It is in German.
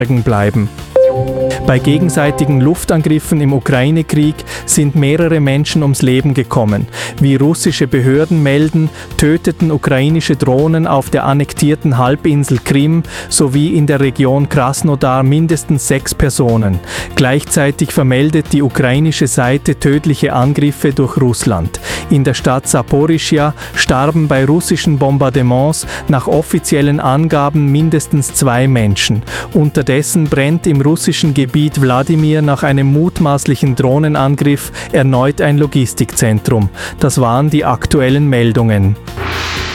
bleiben. Bei gegenseitigen Luftangriffen im Ukraine-Krieg sind mehrere Menschen ums Leben gekommen. Wie russische Behörden melden, töteten ukrainische Drohnen auf der annektierten Halbinsel Krim sowie in der Region Krasnodar mindestens 6 Personen. Gleichzeitig vermeldet die ukrainische Seite tödliche Angriffe durch Russland. In der Stadt Saporischschja starben bei russischen Bombardements nach offiziellen Angaben mindestens 2 Menschen. Unterdessen brennt im russischen Gebiet Wladimir nach einem mutmaßlichen Drohnenangriff erneut ein Logistikzentrum. Das waren die aktuellen Meldungen.